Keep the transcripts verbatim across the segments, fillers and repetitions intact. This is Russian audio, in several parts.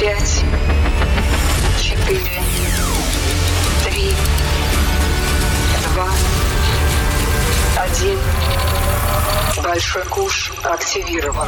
Пять, четыре, три, два, один. Большой куш активирован.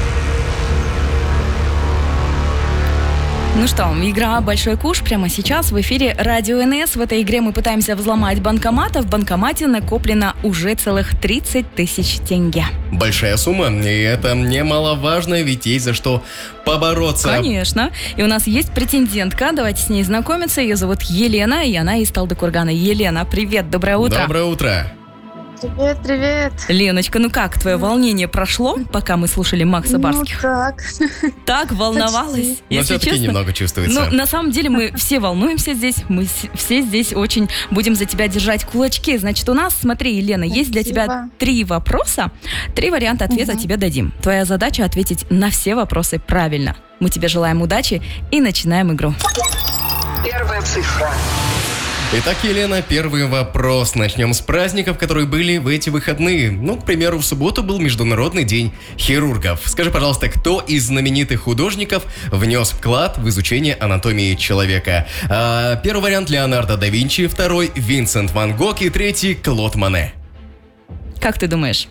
Ну что, игра «Большой куш» прямо сейчас в эфире Радио эн эс. В этой игре мы пытаемся взломать банкомат, а в банкомате накоплено уже целых тридцать тысяч тенге. Большая сумма, и это немаловажно, ведь есть за что побороться. Конечно. И у нас есть претендентка, давайте с ней знакомиться. Ее зовут Елена, и она из Талдыкургана. Елена, привет, доброе утро. Доброе утро. Привет, привет. Леночка, ну как, твое волнение прошло, пока мы слушали Макса Барских? Ну так. Так волновалась. Но все-таки честно, немного чувствуется. Ну, на самом деле мы все волнуемся здесь, мы с- все здесь очень будем за тебя держать кулачки. Значит, у нас, смотри, Елена, есть для тебя Спасибо. три вопроса, три варианта ответа Мгм. тебе дадим. Твоя задача ответить на все вопросы правильно. Мы тебе желаем удачи и начинаем игру. Первая цифра. Итак, Елена, первый вопрос. Начнем с праздников, которые были в эти выходные. Ну, к примеру, в субботу был Международный день хирургов. Скажи, пожалуйста, кто из знаменитых художников внес вклад в изучение анатомии человека? А, первый вариант — Леонардо да Винчи, второй — Винсент Ван Гог и третий — Клод Моне. Как ты думаешь?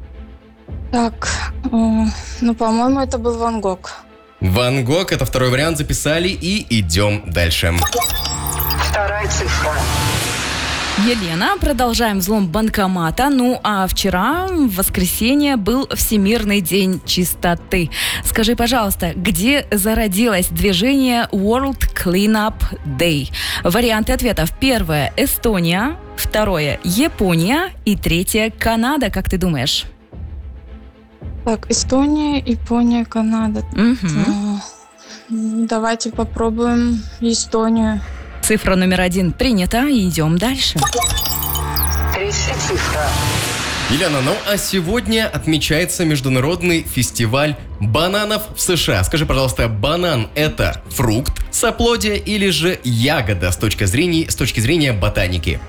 Так, э, ну, по-моему, это был Ван Гог. Ван Гог — это второй вариант, записали и идем дальше. Вторая цифра. Елена, продолжаем взлом банкомата. Ну, а вчера, в воскресенье, был Всемирный день чистоты. Скажи, пожалуйста, где зародилось движение World Cleanup Day? Варианты ответов. Первое — Эстония, второе — Япония и третье — Канада. Как ты думаешь? Так, Эстония, Япония, Канада. Мгм. Э, Давайте попробуем Эстонию. Цифра номер один принята. Идем дальше. Третья цифра. Елена, ну а сегодня отмечается международный фестиваль бананов в США. Скажи, пожалуйста, банан — это фрукт, соплодие или же ягода с точки зрения, с точки зрения ботаники?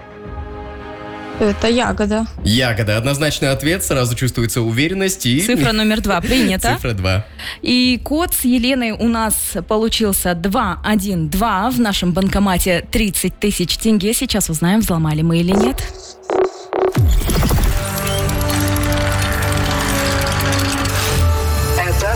Это ягода. Ягода. Однозначный ответ, сразу чувствуется уверенность и... Цифра номер два принята. Цифра два. И код с Еленой у нас получился два один два. В нашем банкомате тридцать тысяч тенге. Сейчас узнаем, взломали мы или нет. Это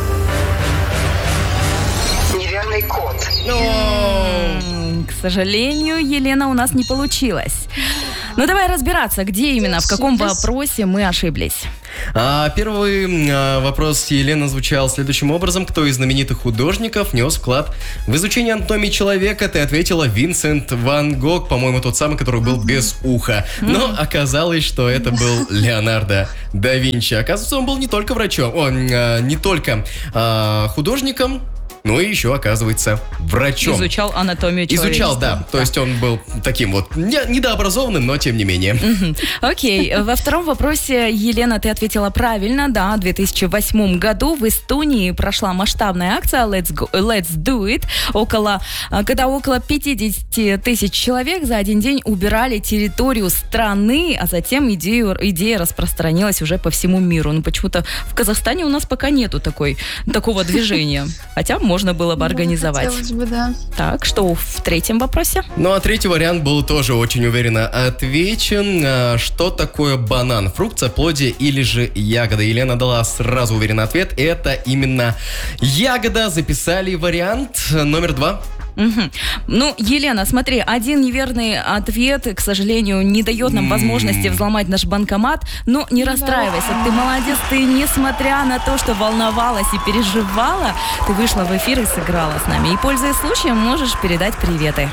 неверный код. М, К сожалению, Елена, у нас не получилось. Ну давай разбираться, где именно, в каком Ошиблись. вопросе мы ошиблись. А, первый а, вопрос Елены звучал следующим образом. Кто из знаменитых художников внес вклад в изучение анатомии человека? Ты ответила Винсент Ван Гог, по-моему, тот самый, который был без уха. Но оказалось, что это был Леонардо да Винчи. Оказывается, он был не только врачом, он а, не только а, художником, но и еще, оказывается, врачом. Изучал анатомию человека. Изучал, да. То есть он был таким вот не- недообразованным, но тем не менее. Окей, во втором вопросе, Елена, ты ответила правильно. Да, в две тысячи восьмом году в Эстонии прошла масштабная акция Let's, go, Let's Do It, около, когда около пятьдесят тысяч человек за один день убирали территорию страны, а затем идею, идея распространилась уже по всему миру. Ну, почему-то в Казахстане у нас пока нету такой, такого движения. Хотя можно было бы организовать. Хотелось бы, да. Так, что в третьем вопросе? Ну а третий вариант был тоже очень уверенно отвечен. А, Что такое банан? Фрукт, соплодие или же ягода? Елена дала сразу уверенный ответ. Это именно ягода. Записали вариант номер два. Мгм. Ну, Елена, смотри, один неверный ответ, к сожалению, не дает нам возможности взломать наш банкомат, но не расстраивайся, ты молодец, ты, несмотря на то, что волновалась и переживала, ты вышла в эфир и сыграла с нами. И, пользуясь случаем, можешь передать приветы.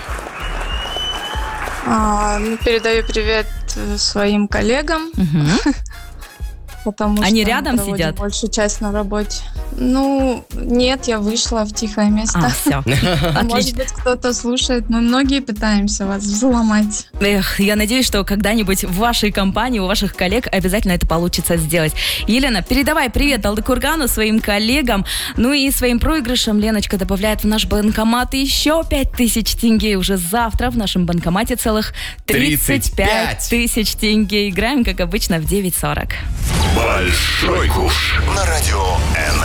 А, ну, передаю привет э, своим коллегам, потому Они что рядом мы проводим сидят? большую часть на работе. Ну, нет, я вышла в тихое место. А, все. Может Отлично. быть, кто-то слушает, мы многие пытаемся вас взломать. Эх, я надеюсь, что когда-нибудь в вашей компании, у ваших коллег обязательно это получится сделать. Елена, передавай привет Талдыкургану, своим коллегам. Ну и своим проигрышем Леночка добавляет в наш банкомат еще пять тысяч тенге. Уже завтра в нашем банкомате целых тридцать пять тысяч тенге. Играем, как обычно, в девять сорок. Большой куш на радио Н.